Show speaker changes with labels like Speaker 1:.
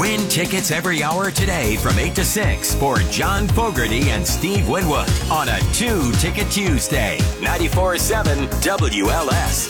Speaker 1: Win tickets every hour today from 8 to 6 for John Fogerty and Steve Winwood on a 2-Ticket Tuesday. 94.7 WLS.